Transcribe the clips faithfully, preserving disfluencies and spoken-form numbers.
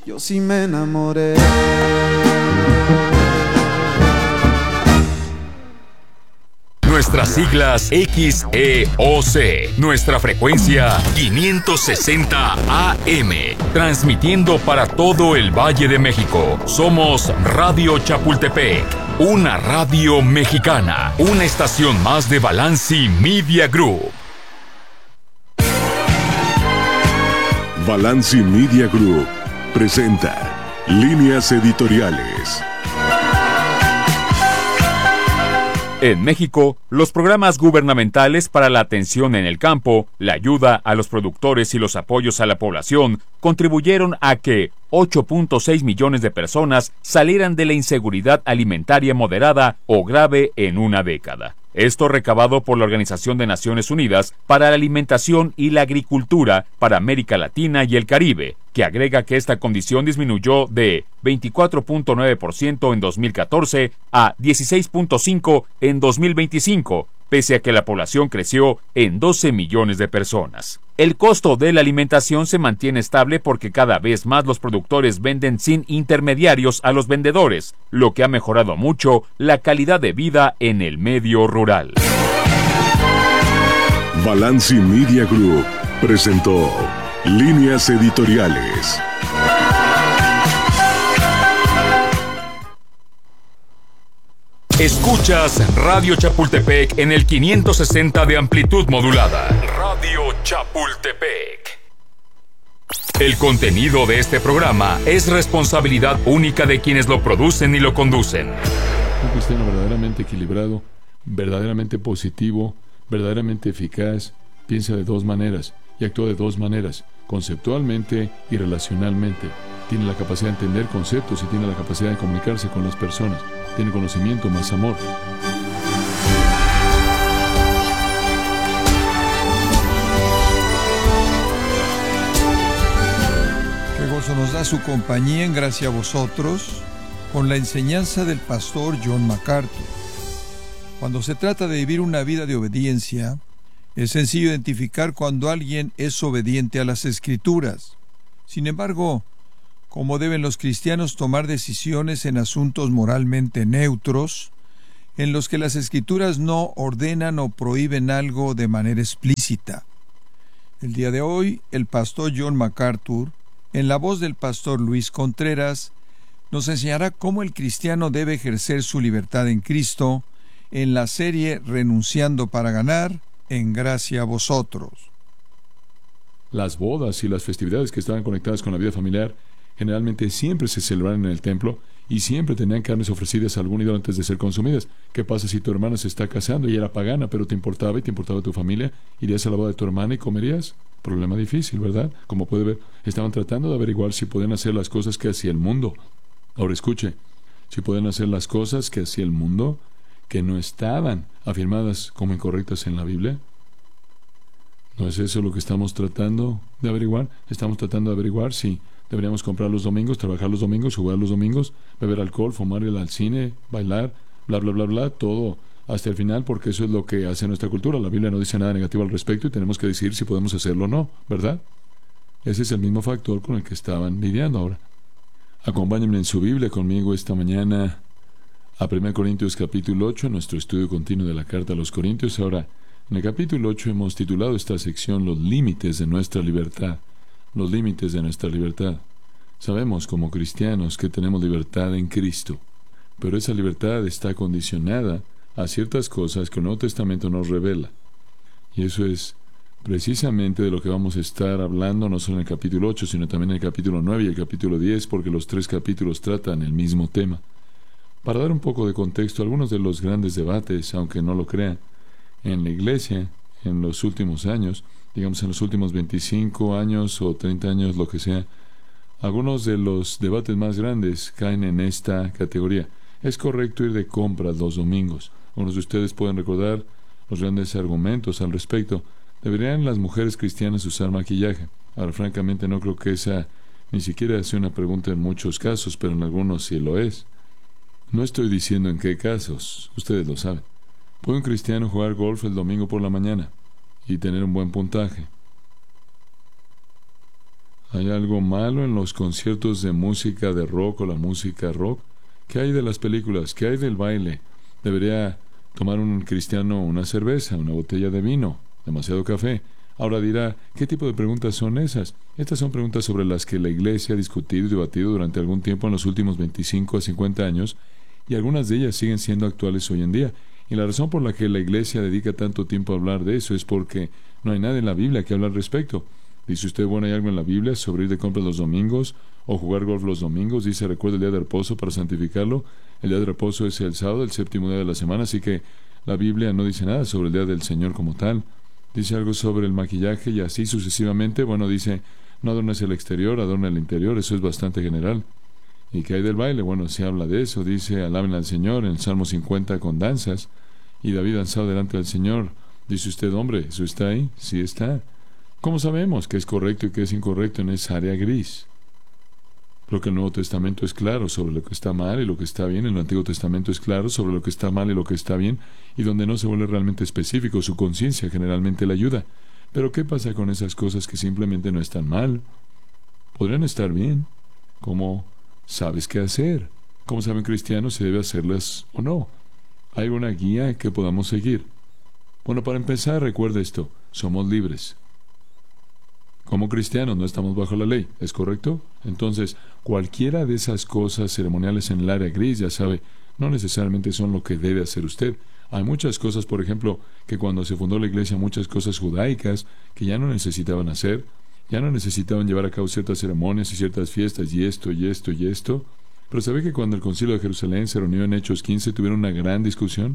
yo sí me enamoré. Nuestras siglas X E O C. Nuestra frecuencia quinientos sesenta A M. Transmitiendo para todo el Valle de México. Somos Radio Chapultepec. Una radio mexicana. Una estación más de Balanci Media Group. Balanci Media Group presenta Líneas Editoriales. En México, los programas gubernamentales para la atención en el campo, la ayuda a los productores y los apoyos a la población contribuyeron a que ocho punto seis millones de personas salieran de la inseguridad alimentaria moderada o grave en una década. Esto recabado por la Organización de Naciones Unidas para la Alimentación y la Agricultura para América Latina y el Caribe, que agrega que esta condición disminuyó de veinticuatro punto nueve por ciento en dos mil catorce a dieciséis punto cinco por ciento en dos mil veinticinco, pese a que la población creció en doce millones de personas. El costo de la alimentación se mantiene estable porque cada vez más los productores venden sin intermediarios a los vendedores, lo que ha mejorado mucho la calidad de vida en el medio rural. Balanci Media Group presentó Líneas Editoriales. Escuchas Radio Chapultepec en el quinientos sesenta de amplitud modulada. Radio Chapultepec. El contenido de este programa es responsabilidad única de quienes lo producen y lo conducen. Un cristiano verdaderamente equilibrado, verdaderamente positivo, verdaderamente eficaz, piensa de dos maneras y actúa de dos maneras, conceptualmente y relacionalmente. Tiene la capacidad de entender conceptos y tiene la capacidad de comunicarse con las personas. Tiene conocimiento más amor. Qué gozo nos da su compañía en gracia a vosotros con la enseñanza del pastor John MacArthur. Cuando se trata de vivir una vida de obediencia, es sencillo identificar cuando alguien es obediente a las Escrituras. Sin embargo, ¿cómo deben los cristianos tomar decisiones en asuntos moralmente neutros, en los que las Escrituras no ordenan o prohíben algo de manera explícita? El día de hoy, el pastor John MacArthur, en la voz del pastor Luis Contreras, nos enseñará cómo el cristiano debe ejercer su libertad en Cristo en la serie Renunciando para ganar, en gracia a vosotros. Las bodas y las festividades que estaban conectadas con la vida familiar generalmente siempre se celebraban en el templo y siempre tenían carnes ofrecidas a algún ídolo antes de ser consumidas. ¿Qué pasa si tu hermana se está casando y era pagana, pero te importaba y te importaba tu familia? ¿Irías a la boda de tu hermana y comerías? Problema difícil, ¿verdad? Como puede ver, estaban tratando de averiguar si podían hacer las cosas que hacía el mundo. Ahora escuche, si pueden hacer las cosas que hacía el mundo, que no estaban afirmadas como incorrectas en la Biblia. ¿No es eso lo que estamos tratando de averiguar? Estamos tratando de averiguar si deberíamos comprar los domingos, trabajar los domingos, jugar los domingos, beber alcohol, fumar, ir al cine, bailar, bla, bla, bla, bla, todo hasta el final, porque eso es lo que hace nuestra cultura. La Biblia no dice nada negativo al respecto y tenemos que decidir si podemos hacerlo o no, ¿verdad? Ese es el mismo factor con el que estaban lidiando ahora. Acompáñenme en su Biblia conmigo esta mañana a primera Corintios capítulo ocho, nuestro estudio continuo de la carta a los Corintios. Ahora, en el capítulo ocho hemos titulado esta sección Los límites de nuestra libertad. Los límites de nuestra libertad. Sabemos como cristianos que tenemos libertad en Cristo, pero esa libertad está condicionada a ciertas cosas que el Nuevo Testamento nos revela. Y eso es precisamente de lo que vamos a estar hablando no solo en el capítulo ocho, sino también en el capítulo nueve y el capítulo diez, porque los tres capítulos tratan el mismo tema. Para dar un poco de contexto, algunos de los grandes debates, aunque no lo crean, en la iglesia, en los últimos años, digamos en los últimos veinticinco años o treinta años, lo que sea, algunos de los debates más grandes caen en esta categoría. ¿Es correcto ir de compras los domingos? Algunos de ustedes pueden recordar los grandes argumentos al respecto. ¿Deberían las mujeres cristianas usar maquillaje? Ahora, francamente, no creo que esa ni siquiera sea una pregunta en muchos casos, pero en algunos sí lo es. No estoy diciendo en qué casos, ustedes lo saben. ¿Puede un cristiano jugar golf el domingo por la mañana y tener un buen puntaje? ¿Hay algo malo en los conciertos de música de rock o la música rock? ¿Qué hay de las películas? ¿Qué hay del baile? ¿Debería tomar un cristiano una cerveza, una botella de vino, demasiado café? Ahora dirá, ¿qué tipo de preguntas son esas? Estas son preguntas sobre las que la Iglesia ha discutido y debatido durante algún tiempo en los últimos veinticinco a cincuenta años, y algunas de ellas siguen siendo actuales hoy en día. Y la razón por la que la Iglesia dedica tanto tiempo a hablar de eso es porque no hay nada en la Biblia que hable al respecto. Dice usted, bueno, ¿hay algo en la Biblia sobre ir de compras los domingos o jugar golf los domingos? Dice, recuerda el día de reposo para santificarlo. El día de reposo es el sábado, el séptimo día de la semana, así que la Biblia no dice nada sobre el día del Señor como tal. Dice algo sobre el maquillaje y así sucesivamente. Bueno, dice, no adornes el exterior, adorna el interior. Eso es bastante general. ¿Y qué hay del baile? Bueno, se habla de eso. Dice, alaben al Señor en el Salmo cincuenta con danzas. Y David danzado delante del Señor. Dice usted, hombre, ¿eso está ahí? Sí está. ¿Cómo sabemos qué es correcto y qué es incorrecto en esa área gris? Lo que el Nuevo Testamento es claro sobre lo que está mal y lo que está bien. El Antiguo Testamento es claro sobre lo que está mal y lo que está bien. Y donde no se vuelve realmente específico, su conciencia generalmente le ayuda. Pero ¿qué pasa con esas cosas que simplemente no están mal? Podrían estar bien. ¿Cómo sabes qué hacer? ¿Cómo sabe un cristiano si debe hacerlas o no? ¿Hay una guía que podamos seguir? Bueno, para empezar, recuerda esto. Somos libres. Como cristianos no estamos bajo la ley, ¿es correcto? Entonces, cualquiera de esas cosas ceremoniales en el área gris, ya sabe, no necesariamente son lo que debe hacer usted. Hay muchas cosas, por ejemplo, que cuando se fundó la iglesia, muchas cosas judaicas que ya no necesitaban hacer, ya no necesitaban llevar a cabo ciertas ceremonias y ciertas fiestas y esto y esto y esto. Pero ¿sabe que cuando el Concilio de Jerusalén se reunió en Hechos quince, tuvieron una gran discusión?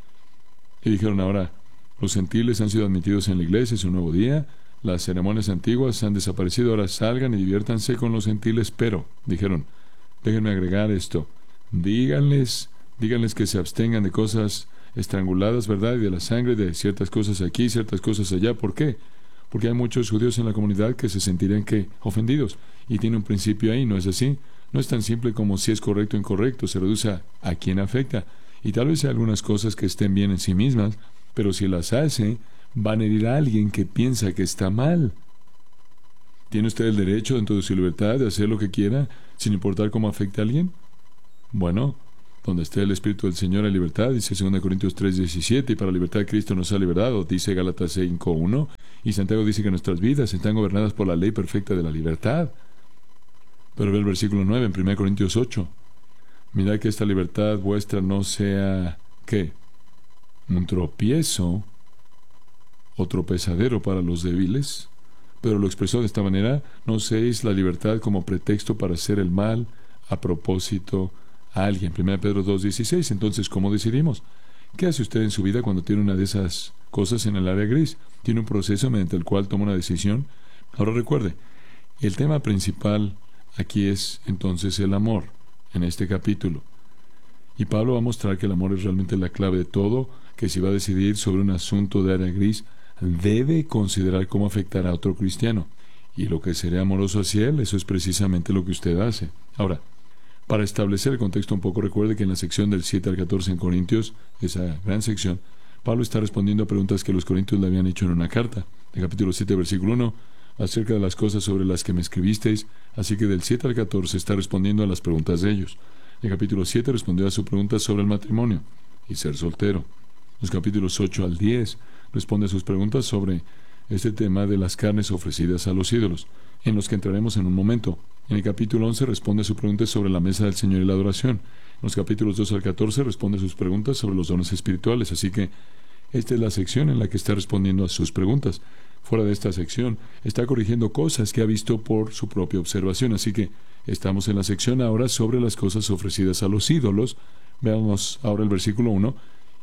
Y dijeron, ahora, los gentiles han sido admitidos en la iglesia, es un nuevo día. Las ceremonias antiguas han desaparecido, ahora salgan y diviértanse con los gentiles, pero, dijeron, déjenme agregar esto, díganles, díganles que se abstengan de cosas estranguladas, ¿verdad? Y de la sangre, de ciertas cosas aquí, ciertas cosas allá. ¿Por qué? Porque hay muchos judíos en la comunidad que se sentirían que ofendidos, y tiene un principio ahí, ¿no es así? No es tan simple como si es correcto o incorrecto, se reduce a, a quién afecta, y tal vez hay algunas cosas que estén bien en sí mismas, pero si las hace, van a herir a alguien que piensa que está mal. ¿Tiene usted el derecho, dentro de su libertad, de hacer lo que quiera, sin importar cómo afecte a alguien? Bueno, donde esté el Espíritu del Señor hay libertad, dice segunda Corintios tres diecisiete, y para la libertad de Cristo nos ha liberado, dice Gálatas cinco uno, y Santiago dice que nuestras vidas están gobernadas por la ley perfecta de la libertad. Pero ve el versículo nueve en primera Corintios ocho. Mirad que esta libertad vuestra no sea, ¿qué? Un tropiezo o tropezadero para los débiles. Pero lo expresó de esta manera, no uséis la libertad como pretexto para hacer el mal a propósito a alguien. primera Pedro dos dieciséis. Entonces, ¿cómo decidimos? ¿Qué hace usted en su vida cuando tiene una de esas cosas en el área gris? ¿Tiene un proceso mediante el cual toma una decisión? Ahora recuerde, el tema principal aquí es entonces el amor, en este capítulo. Y Pablo va a mostrar que el amor es realmente la clave de todo, que si va a decidir sobre un asunto de área gris, debe considerar cómo afectará a otro cristiano. Y lo que será amoroso hacia él, eso es precisamente lo que usted hace. Ahora, para establecer el contexto un poco, recuerde que en la sección del siete al catorce en Corintios, esa gran sección, Pablo está respondiendo a preguntas que los corintios le habían hecho en una carta. En capítulo siete, versículo uno, acerca de las cosas sobre las que me escribisteis, así que del siete al catorce está respondiendo a las preguntas de ellos. En capítulo siete respondió a su pregunta sobre el matrimonio y ser soltero. Los capítulos ocho al diez responde a sus preguntas sobre este tema de las carnes ofrecidas a los ídolos, en los que entraremos en un momento. En el capítulo once responde a sus preguntas sobre la mesa del Señor y la adoración. En los capítulos dos al catorce responde a sus preguntas sobre los dones espirituales, así que esta es la sección en la que está respondiendo a sus preguntas. Fuera de esta sección, está corrigiendo cosas que ha visto por su propia observación, así que estamos en la sección ahora sobre las cosas ofrecidas a los ídolos. Veamos ahora el versículo uno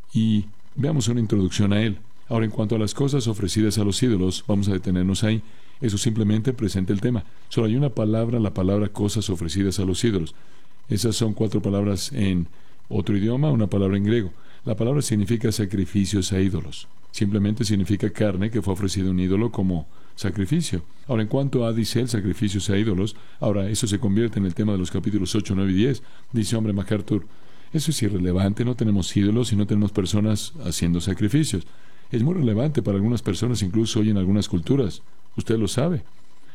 y veamos una introducción a él. Ahora, en cuanto a las cosas ofrecidas a los ídolos, vamos a detenernos ahí. Eso simplemente presenta el tema. Solo hay una palabra, la palabra cosas ofrecidas a los ídolos. Esas son cuatro palabras en otro idioma, una palabra en griego. La palabra significa sacrificios a ídolos. Simplemente significa carne que fue ofrecida a un ídolo como sacrificio. Ahora, en cuanto a, dice el sacrificios a ídolos, ahora eso se convierte en el tema de los capítulos ocho, nueve y diez. Dice, hombre, MacArthur, eso es irrelevante, no tenemos ídolos y no tenemos personas haciendo sacrificios. Es muy relevante para algunas personas, incluso hoy en algunas culturas. Usted lo sabe.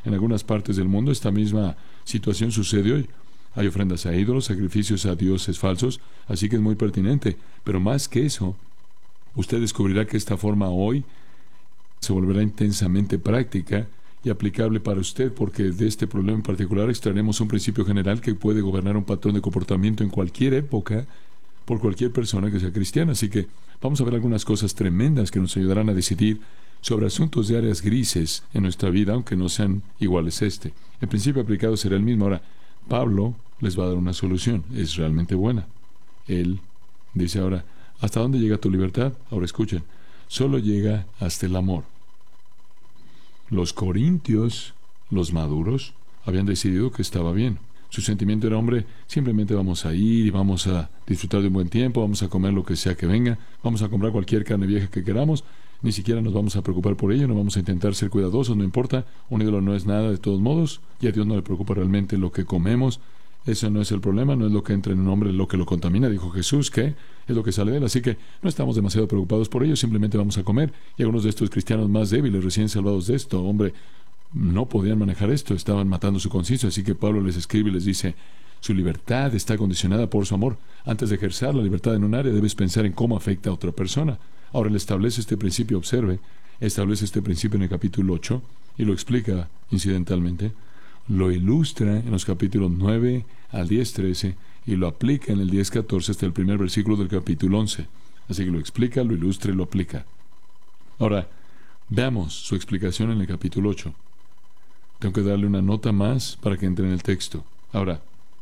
En algunas partes del mundo esta misma situación sucede hoy. Hay ofrendas a ídolos, sacrificios a dioses falsos, así que es muy pertinente. Pero más que eso, usted descubrirá que esta forma hoy se volverá intensamente práctica y aplicable para usted, porque de este problema en particular extraeremos un principio general que puede gobernar un patrón de comportamiento en cualquier época por cualquier persona que sea cristiana. Así que vamos a ver algunas cosas tremendas que nos ayudarán a decidir sobre asuntos de áreas grises en nuestra vida, aunque no sean iguales a este. El principio aplicado será el mismo. Ahora, Pablo les va a dar una solución. Es realmente buena. Él dice ahora, ¿hasta dónde llega tu libertad? Ahora escuchen, solo llega hasta el amor. Los corintios, los maduros, habían decidido que estaba bien. Su sentimiento era, hombre, simplemente vamos a ir y vamos a disfrutar de un buen tiempo, vamos a comer lo que sea que venga, vamos a comprar cualquier carne vieja que queramos, ni siquiera nos vamos a preocupar por ello, no vamos a intentar ser cuidadosos, no importa, un ídolo no es nada de todos modos, y a Dios no le preocupa realmente lo que comemos. Eso no es el problema, no es lo que entra en un hombre lo que lo contamina, dijo Jesús, que es lo que sale de él. Así que no estamos demasiado preocupados por ello, simplemente vamos a comer. Y algunos de estos cristianos más débiles, recién salvados de esto, hombre, no podían manejar esto, estaban matando su conciencia. Así que Pablo les escribe y les dice, su libertad está condicionada por su amor. Antes de ejercer la libertad en un área, debes pensar en cómo afecta a otra persona. Ahora él establece este principio, observe, establece este principio en el capítulo ocho y lo explica incidentalmente. Lo ilustra en los capítulos nueve al diez trece y lo aplica en el diez catorce hasta el primer versículo del capítulo once. Así que lo explica, lo ilustra y lo aplica. Ahora, veamos su explicación en el capítulo ocho. Tengo que darle una nota más para que entre en el texto. Ahora,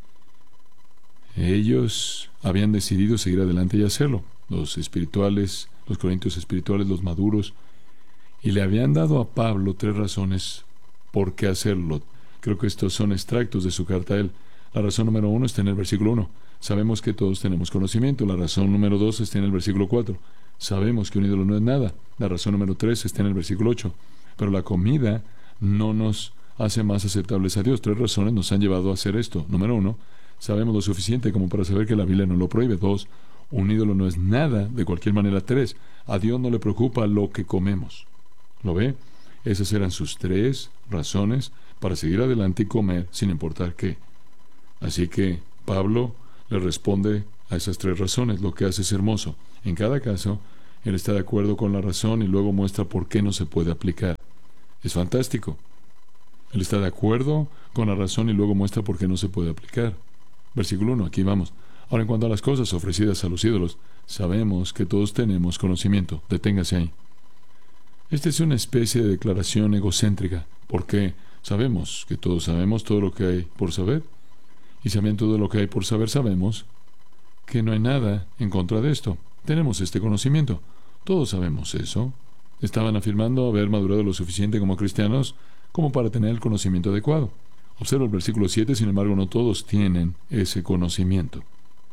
ellos habían decidido seguir adelante y hacerlo. Los espirituales, los corintios espirituales, los maduros, y le habían dado a Pablo tres razones por qué hacerlo. Creo que estos son extractos de su carta a él. La razón número uno está en el versículo uno. Sabemos que todos tenemos conocimiento. La razón número dos está en el versículo cuatro. Sabemos que un ídolo no es nada. La razón número tres está en el versículo ocho. Pero la comida no nos hace más aceptables a Dios. Tres razones nos han llevado a hacer esto. Número uno, sabemos lo suficiente como para saber que la Biblia no lo prohíbe. Dos, un ídolo no es nada de cualquier manera. Tres, a Dios no le preocupa lo que comemos. ¿Lo ve? Esas eran sus tres razones para seguir adelante y comer sin importar qué. Así que Pablo le responde a esas tres razones, lo que hace es hermoso. En cada caso, él está de acuerdo con la razón y luego muestra por qué no se puede aplicar. Es fantástico. Él está de acuerdo con la razón y luego muestra por qué no se puede aplicar. Versículo uno, aquí vamos. Ahora, en cuanto a las cosas ofrecidas a los ídolos, sabemos que todos tenemos conocimiento. Deténgase ahí. Esta es una especie de declaración egocéntrica, porque sabemos que todos sabemos todo lo que hay por saber, y sabiendo todo lo que hay por saber, sabemos que no hay nada en contra de esto. Tenemos este conocimiento. Todos sabemos eso. Estaban afirmando haber madurado lo suficiente como cristianos como para tener el conocimiento adecuado. Observa el versículo siete, sin embargo, no todos tienen ese conocimiento.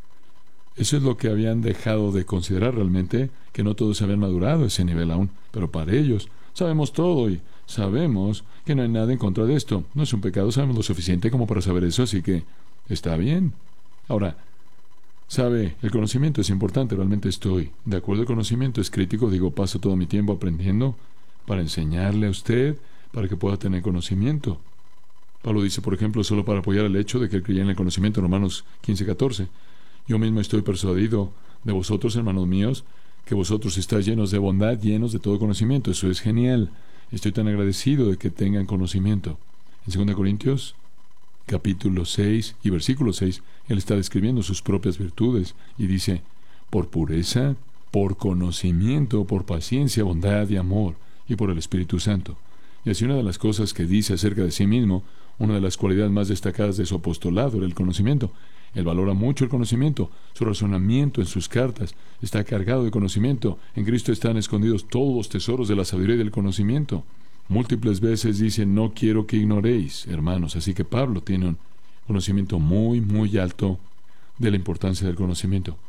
Eso es lo que habían dejado de considerar realmente, que no todos habían madurado a ese nivel aún. Pero para ellos, sabemos todo y sabemos que no hay nada en contra de esto. No es un pecado, sabemos lo suficiente como para saber eso, así que está bien. Ahora, sabe, el conocimiento es importante, realmente estoy de acuerdo. El conocimiento es crítico, digo, paso todo mi tiempo aprendiendo para enseñarle a usted, para que pueda tener conocimiento. Pablo dice, por ejemplo, solo para apoyar el hecho de que él creía en el conocimiento, en Romanos quince catorce. Yo mismo estoy persuadido de vosotros, hermanos míos, que vosotros estáis llenos de bondad, llenos de todo conocimiento. Eso es genial. Estoy tan agradecido de que tengan conocimiento. En segunda Corintios, capítulo seis y versículo seis, él está describiendo sus propias virtudes y dice, por pureza, por conocimiento, por paciencia, bondad y amor, y por el Espíritu Santo. Y así una de las cosas que dice acerca de sí mismo, una de las cualidades más destacadas de su apostolado era el conocimiento. Él valora mucho el conocimiento. Su razonamiento en sus cartas está cargado de conocimiento. En Cristo están escondidos todos los tesoros de la sabiduría y del conocimiento. Múltiples veces dice, no quiero que ignoréis, hermanos. Así que Pablo tiene un conocimiento muy, muy alto de la importancia del conocimiento.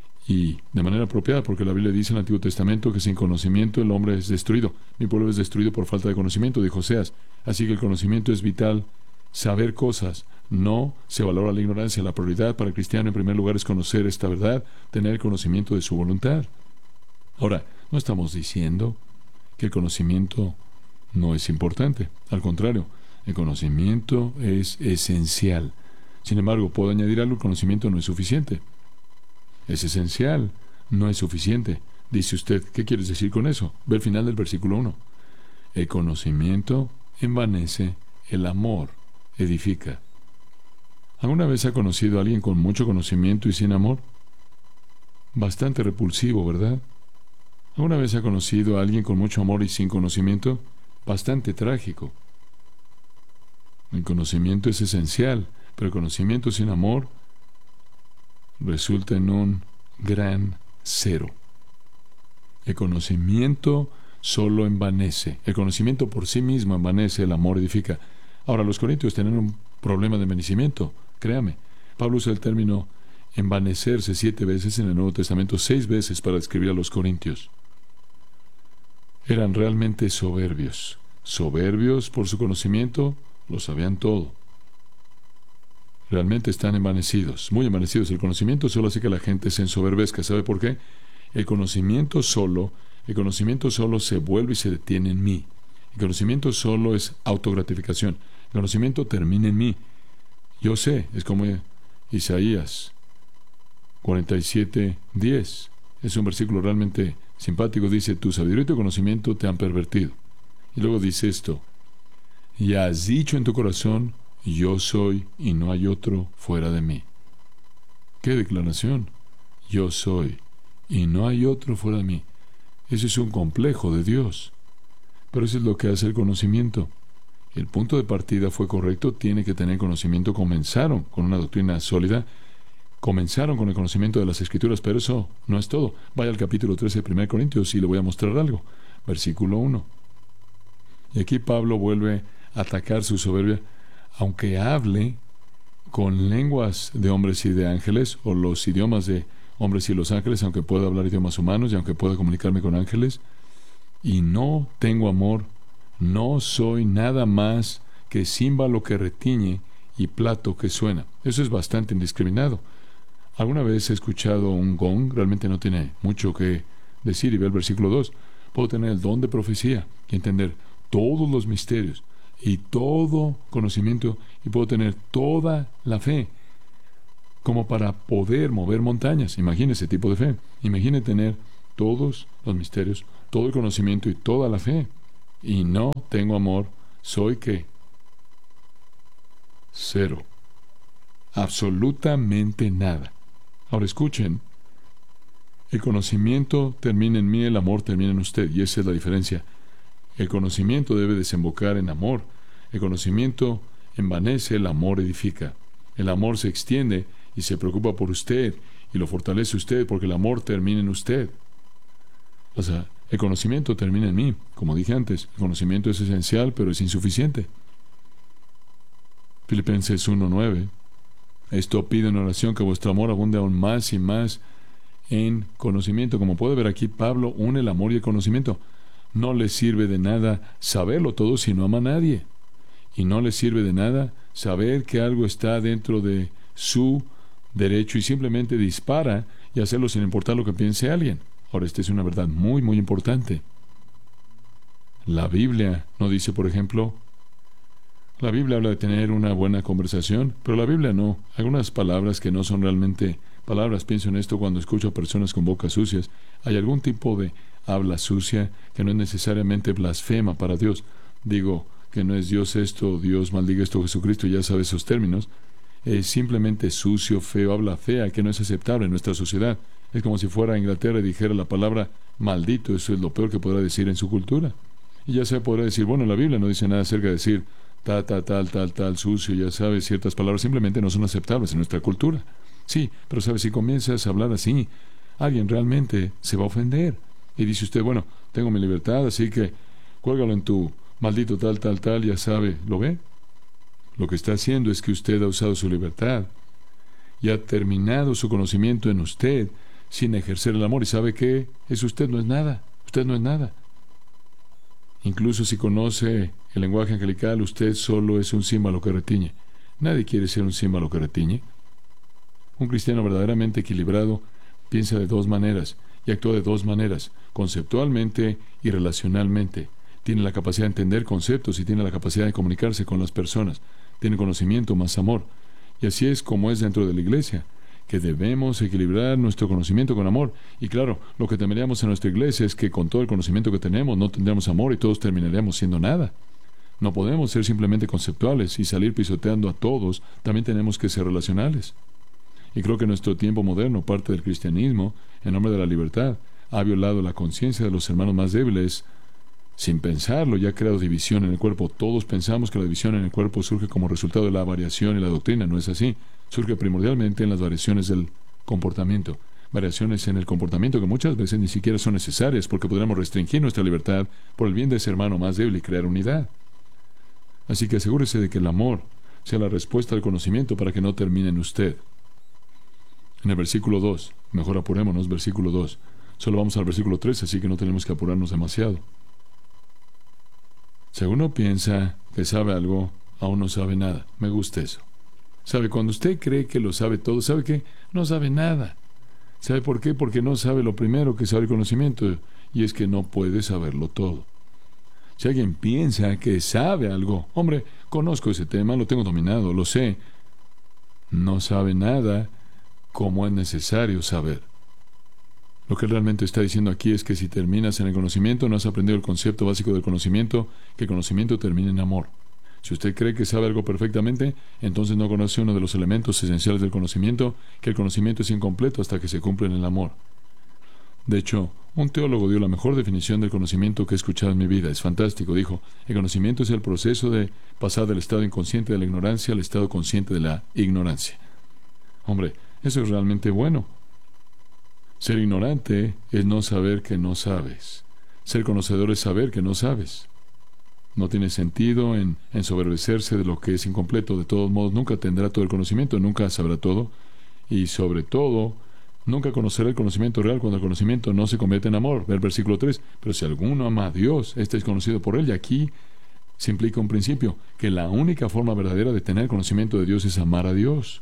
Y de manera apropiada, porque la Biblia dice en el Antiguo Testamento que sin conocimiento el hombre es destruido. Mi pueblo es destruido por falta de conocimiento, dijo Oseas. Así que el conocimiento es vital. Saber cosas. No se valora la ignorancia. La prioridad para el cristiano en primer lugar es conocer esta verdad, tener el conocimiento de su voluntad. Ahora, no estamos diciendo que el conocimiento no es importante. Al contrario, El conocimiento es esencial. Sin embargo, puedo añadir algo: el conocimiento no es suficiente. Es esencial, no es suficiente. Dice usted, ¿qué quieres decir con eso? Ve el final del versículo uno. El conocimiento envanece, el amor edifica. ¿Alguna vez ha conocido a alguien con mucho conocimiento y sin amor? Bastante repulsivo, ¿verdad? ¿Alguna vez ha conocido a alguien con mucho amor y sin conocimiento? Bastante trágico. El conocimiento es esencial, pero el conocimiento sin amor resulta en un gran cero. El conocimiento solo envanece. El conocimiento por sí mismo envanece, el amor edifica. Ahora, los corintios tienen un problema de envanecimiento. Créame, Pablo usa el término envanecerse siete veces en el Nuevo Testamento, seis veces para describir a los corintios. Eran realmente soberbios. Soberbios por su conocimiento, lo sabían todo. Realmente están envanecidos, muy envanecidos. El conocimiento solo hace que la gente se ensoberbezca. ¿Sabe por qué? El conocimiento solo, el conocimiento solo se vuelve y se detiene en mí. El conocimiento solo es autogratificación. El conocimiento termina en mí. Yo sé, es como Isaías cuarenta y siete, diez. Es un versículo realmente simpático. Dice, tu sabiduría y tu conocimiento te han pervertido. Y luego dice esto, y has dicho en tu corazón, yo soy y no hay otro fuera de mí. ¡Qué declaración! Yo soy y no hay otro fuera de mí. Ese es un complejo de Dios. Pero eso es lo que hace el conocimiento. El punto de partida fue correcto, tiene que tener conocimiento. Comenzaron con una doctrina sólida, comenzaron con el conocimiento de las Escrituras, pero eso no es todo. Vaya al capítulo trece de primera Corintios y le voy a mostrar algo. Versículo uno. Y aquí Pablo vuelve a atacar su soberbia. Aunque hable con lenguas de hombres y de ángeles, o los idiomas de hombres y los ángeles, aunque pueda hablar idiomas humanos y aunque pueda comunicarme con ángeles, y no tengo amor, no soy nada más que címbalo que retiñe y plato que suena. Eso es bastante indiscriminado. Alguna vez he escuchado un gong, realmente no tiene mucho que decir, y ve el versículo dos. Puedo tener el don de profecía y entender todos los misterios y todo conocimiento, y puedo tener toda la fe como para poder mover montañas. Imagine ese tipo de fe. Imagine tener todos los misterios, todo el conocimiento y toda la fe, y no tengo amor. ¿Soy qué? Cero. Absolutamente nada. Ahora escuchen, el conocimiento termina en mí, el amor termina en usted, y esa es la diferencia. El conocimiento debe desembocar en amor. El conocimiento envanece, el amor edifica. El amor se extiende y se preocupa por usted y lo fortalece usted, porque el amor termina en usted. O sea, el conocimiento termina en mí. Como dije antes, el conocimiento es esencial, pero es insuficiente. Filipenses uno nueve. Esto pido en oración, que vuestro amor abunde aún más y más en conocimiento. Como puede ver aquí, Pablo une el amor y el conocimiento. No le sirve de nada saberlo todo si no ama a nadie. Y no le sirve de nada saber que algo está dentro de su derecho y simplemente dispara y hacerlo sin importar lo que piense alguien. Ahora, esta es una verdad muy, muy importante. La Biblia no dice, por ejemplo, la Biblia habla de tener una buena conversación, pero la Biblia no. Algunas palabras que no son realmente palabras, pienso en esto cuando escucho a personas con bocas sucias. Hay algún tipo de habla sucia que no es necesariamente blasfema para Dios. Digo que no es Dios esto, Dios maldiga esto, Jesucristo, ya sabe esos términos. Es simplemente sucio, feo, habla fea, que no es aceptable en nuestra sociedad. Es como si fuera a Inglaterra y dijera la palabra maldito. Eso es lo peor que podrá decir en su cultura. Y ya se podrá decir, bueno, la Biblia no dice nada acerca de decir ta, ta, tal, tal, tal, sucio, ya sabes, ciertas palabras simplemente no son aceptables en nuestra cultura. Sí, pero sabes, si comienzas a hablar así, alguien realmente se va a ofender. Y dice usted, bueno, tengo mi libertad, así que cuélgalo en tu maldito tal, tal, tal, ya sabe, ¿lo ve? Lo que está haciendo es que usted ha usado su libertad y ha terminado su conocimiento en usted sin ejercer el amor. ¿Y sabe qué? Eso usted no es nada. Usted no es nada. Incluso si conoce el lenguaje angelical, usted solo es un címbalo que retiñe. Nadie quiere ser un címbalo que retiñe. Un cristiano verdaderamente equilibrado piensa de dos maneras y actúa de dos maneras, conceptualmente y relacionalmente. tiene la capacidad de entender conceptos y tiene la capacidad de comunicarse con las personas. Tiene conocimiento más amor. Y así es como es dentro de la iglesia, que debemos equilibrar nuestro conocimiento con amor. Y claro, lo que temeríamos en nuestra iglesia es que con todo el conocimiento que tenemos no tendríamos amor y todos terminaríamos siendo nada. No podemos ser simplemente conceptuales y salir pisoteando a todos. También tenemos que ser relacionales. Y creo que nuestro tiempo moderno, parte del cristianismo, en nombre de la libertad, ha violado la conciencia de los hermanos más débiles. Sin pensarlo, ya ha creado división en el cuerpo. Todos pensamos que la división en el cuerpo surge como resultado de la variación y la doctrina. No es así. Surge primordialmente en las variaciones del comportamiento. Variaciones en el comportamiento que muchas veces ni siquiera son necesarias porque podremos restringir nuestra libertad por el bien de ese hermano más débil y crear unidad. Así que asegúrese de que el amor sea la respuesta al conocimiento para que no termine en usted. En el versículo dos, mejor apurémonos, versículo dos. Solo vamos al versículo tres, así que no tenemos que apurarnos demasiado. Si uno piensa que sabe algo, aún no sabe nada. Me gusta eso. ¿Sabe? Cuando usted cree que lo sabe todo, ¿sabe qué? No sabe nada. ¿Sabe por qué? Porque no sabe lo primero que sabe el conocimiento, y es que no puede saberlo todo. Si alguien piensa que sabe algo, hombre, conozco ese tema, lo tengo dominado, lo sé. No sabe nada como es necesario saber. Lo que realmente está diciendo aquí es que si terminas en el conocimiento, no has aprendido el concepto básico del conocimiento, que el conocimiento termina en amor. Si usted cree que sabe algo perfectamente, entonces no conoce uno de los elementos esenciales del conocimiento, que el conocimiento es incompleto hasta que se cumple en el amor. De hecho, un teólogo dio la mejor definición del conocimiento que he escuchado en mi vida. Es fantástico. Dijo, el conocimiento es el proceso de pasar del estado inconsciente de la ignorancia al estado consciente de la ignorancia. Hombre, eso es realmente bueno. Ser ignorante es no saber que no sabes. Ser conocedor es saber que no sabes. No tiene sentido en ensoberbecerse de lo que es incompleto. De todos modos, nunca tendrá todo el conocimiento, nunca sabrá todo. Y sobre todo, nunca conocerá el conocimiento real cuando el conocimiento no se convierte en amor. Ve el versículo tres. Pero si alguno ama a Dios, este es conocido por él. Y aquí se implica un principio, que la única forma verdadera de tener conocimiento de Dios es amar a Dios.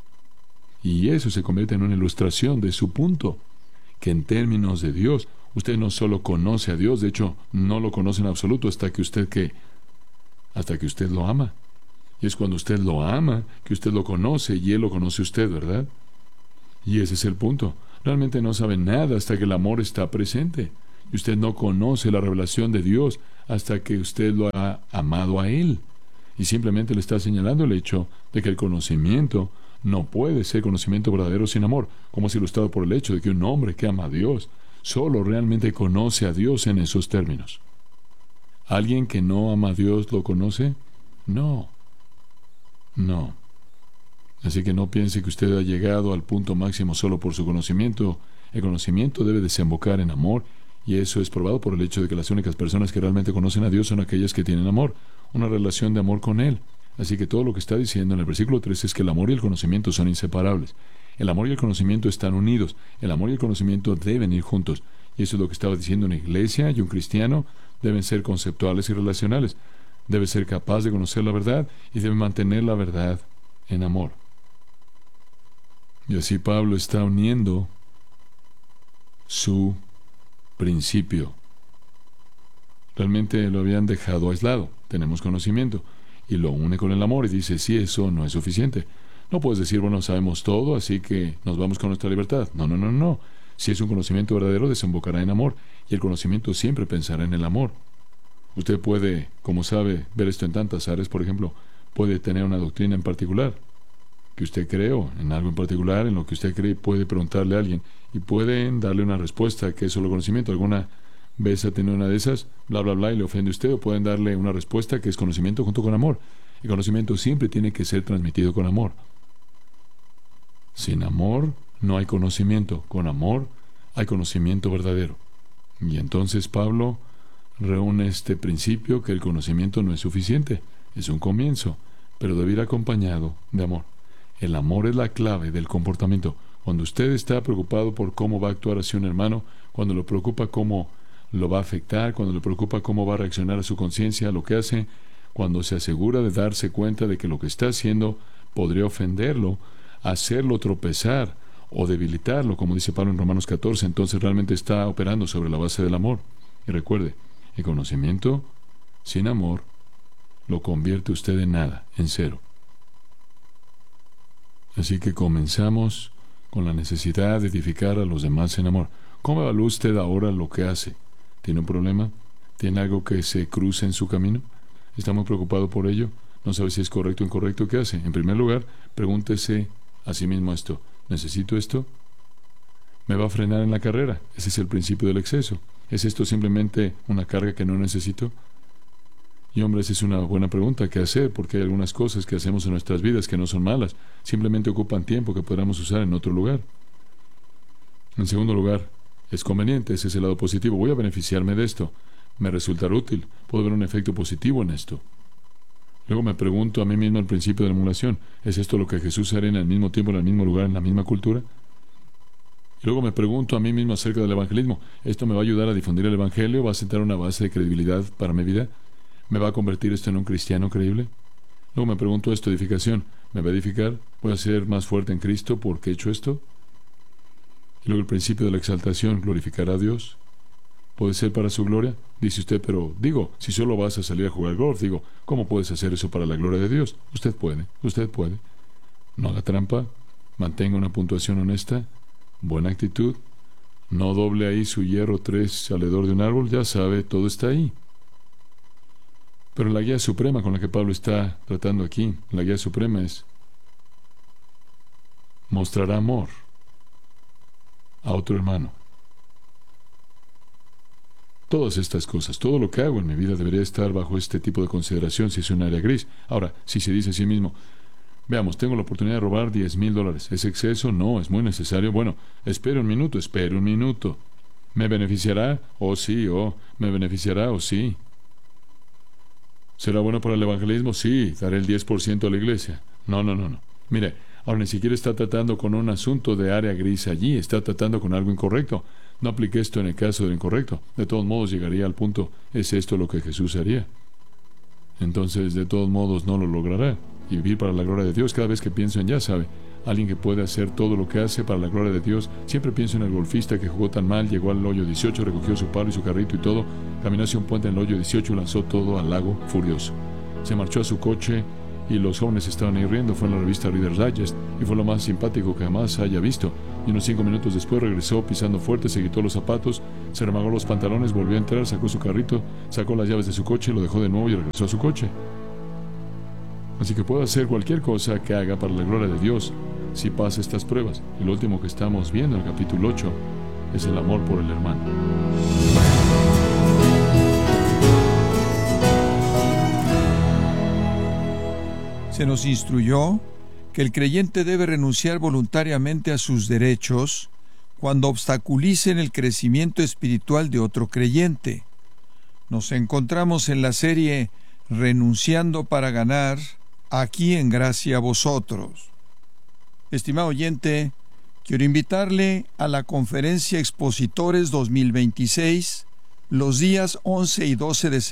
Y eso se convierte en una ilustración de su punto, que en términos de Dios, usted no solo conoce a Dios, de hecho, no lo conoce en absoluto hasta que usted que hasta que usted lo ama. Y es cuando usted lo ama que usted lo conoce y Él lo conoce a usted, ¿verdad? Y ese es el punto. Realmente no sabe nada hasta que el amor está presente. Y usted no conoce la revelación de Dios hasta que usted lo ha amado a Él. Y simplemente le está señalando el hecho de que el conocimiento no puede ser conocimiento verdadero sin amor, como es ilustrado por el hecho de que un hombre que ama a Dios solo realmente conoce a Dios en esos términos. ¿Alguien que no ama a Dios lo conoce? No. No. Así que no piense que usted ha llegado al punto máximo solo por su conocimiento. El conocimiento debe desembocar en amor, y eso es probado por el hecho de que las únicas personas que realmente conocen a Dios son aquellas que tienen amor, una relación de amor con Él. Así que todo lo que está diciendo en el versículo tres es que el amor y el conocimiento son inseparables. El amor y el conocimiento están unidos. El amor y el conocimiento deben ir juntos. Y eso es lo que estaba diciendo una iglesia y un cristiano. Deben ser conceptuales y relacionales. Debe ser capaz de conocer la verdad y debe mantener la verdad en amor. Y así Pablo está uniendo su principio. Realmente lo habían dejado aislado. Tenemos conocimiento. Y lo une con el amor y dice, sí, eso no es suficiente. No puedes decir, bueno, sabemos todo, así que nos vamos con nuestra libertad. No, no, no, no. Si es un conocimiento verdadero, desembocará en amor. Y el conocimiento siempre pensará en el amor. Usted puede, como sabe, ver esto en tantas áreas. Por ejemplo, puede tener una doctrina en particular, que usted cree, o en algo en particular, en lo que usted cree, puede preguntarle a alguien. Y pueden darle una respuesta que es solo conocimiento. Alguna vez ha tenido una de esas, bla, bla, bla, y le ofende a usted, o pueden darle una respuesta que es conocimiento junto con amor. El conocimiento siempre tiene que ser transmitido con amor. Sin amor no hay conocimiento. Con amor hay conocimiento verdadero. Y entonces Pablo reúne este principio que el conocimiento no es suficiente. Es un comienzo, pero debe ir acompañado de amor. El amor es la clave del comportamiento. Cuando usted está preocupado por cómo va a actuar hacia un hermano, cuando le preocupa cómo lo va a afectar, cuando le preocupa cómo va a reaccionar a su conciencia, a lo que hace, cuando se asegura de darse cuenta de que lo que está haciendo podría ofenderlo, hacerlo tropezar o debilitarlo, como dice Pablo en Romanos catorce, entonces realmente está operando sobre la base del amor. Y recuerde, el conocimiento Sin amor, lo convierte usted en nada, en cero. Así que comenzamos con la necesidad de edificar a los demás en amor. ¿Cómo evalúa usted ahora lo que hace? ¿Tiene un problema? ¿Tiene algo que se cruce en su camino? ¿Está muy preocupado por ello? ¿No sabe si es correcto o incorrecto? ¿Qué hace? En primer lugar, pregúntese a sí mismo esto. ¿Necesito esto? ¿Me va a frenar en la carrera? Ese es el principio del exceso. ¿Es esto simplemente una carga que no necesito? Y hombre, esa es una buena pregunta que hacer, porque hay algunas cosas que hacemos en nuestras vidas que no son malas, simplemente ocupan tiempo que podamos usar en otro lugar. En segundo lugar, es conveniente, ese es el lado positivo. Voy a beneficiarme de esto, me resultará útil, puedo ver un efecto positivo en esto. Luego me pregunto a mí mismo el principio de la emulación, ¿es esto lo que Jesús haría en el mismo tiempo, en el mismo lugar, en la misma cultura? Y luego me pregunto a mí mismo acerca del evangelismo, ¿esto me va a ayudar a difundir el evangelio? ¿Va a sentar una base de credibilidad para mi vida? ¿Me va a convertir esto en un cristiano creíble? Luego me pregunto esto, edificación, ¿me va a edificar? ¿Voy a ser más fuerte en Cristo porque he hecho esto? Y luego el principio de la exaltación, ¿glorificará a Dios? ¿Puede ser para su gloria? Dice usted, pero digo, si solo vas a salir a jugar golf, digo, ¿cómo puedes hacer eso para la gloria de Dios? Usted puede, usted puede. No haga trampa, mantenga una puntuación honesta, buena actitud, no doble ahí su hierro tres alrededor de un árbol, ya sabe, todo está ahí. Pero la guía suprema con la que Pablo está tratando aquí, la guía suprema es, mostrará amor a otro hermano. Todas estas cosas, todo lo que hago en mi vida debería estar bajo este tipo de consideración si es un área gris. Ahora, si se dice a sí mismo, veamos, tengo la oportunidad de robar diez mil dólares, ¿es exceso? No, es muy necesario. Bueno, espere un minuto, espere un minuto. ¿Me beneficiará? Oh sí, oh, ¿me beneficiará? Oh sí. ¿Será bueno para el evangelismo? Sí, daré el diez por ciento a la iglesia. No, no, no, no. Mire, ahora ni siquiera está tratando con un asunto de área gris allí, está tratando con algo incorrecto. No aplique esto en el caso del incorrecto. De todos modos llegaría al punto, ¿es esto lo que Jesús haría? Entonces, de todos modos, no lo logrará. Y vivir para la gloria de Dios, cada vez que pienso en, ya sabe, alguien que puede hacer todo lo que hace para la gloria de Dios, siempre pienso en el golfista que jugó tan mal, llegó al hoyo dieciocho, recogió su palo y su carrito y todo, caminó hacia un puente en el hoyo dieciocho y lanzó todo al lago furioso. Se marchó a su coche y los jóvenes estaban ahí riendo. Fue en la revista Reader's Digest y fue lo más simpático que jamás haya visto. Y unos cinco minutos después regresó pisando fuerte, se quitó los zapatos, se remangó los pantalones, volvió a entrar, sacó su carrito, sacó las llaves de su coche, lo dejó de nuevo y regresó a su coche. Así que puede hacer cualquier cosa que haga para la gloria de Dios si pasa estas pruebas. Y lo último que estamos viendo en el capítulo ocho es el amor por el hermano. Se nos instruyó que el creyente debe renunciar voluntariamente a sus derechos cuando obstaculicen el crecimiento espiritual de otro creyente. Nos encontramos en la serie Renunciando para ganar, aquí en Gracia a Vosotros. Estimado oyente, quiero invitarle a la Conferencia Expositores dos mil veintiséis, los días once y doce de